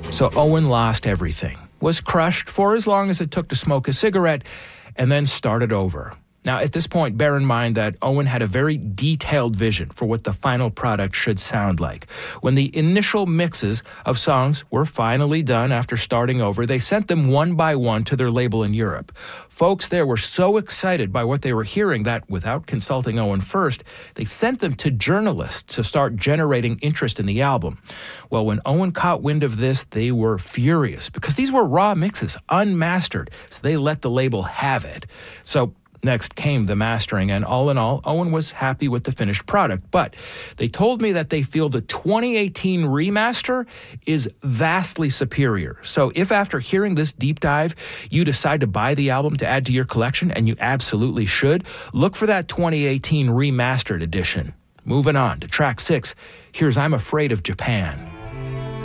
So Owen lost everything, was crushed for as long as it took to smoke a cigarette, and then started over. Now, at this point, bear in mind that Owen had a very detailed vision for what the final product should sound like. When the initial mixes of songs were finally done after starting over, they sent them one by one to their label in Europe. Folks there were so excited by what they were hearing that, without consulting Owen first, they sent them to journalists to start generating interest in the album. Well, when Owen caught wind of this, they were furious because these were raw mixes, unmastered, so they let the label have it. So next came the mastering, and all in all, Owen was happy with the finished product. But they told me that they feel the 2018 remaster is vastly superior. So if after hearing this deep dive, you decide to buy the album to add to your collection, and you absolutely should, look for that 2018 remastered edition. Moving on to track 6, here's I'm Afraid of Japan.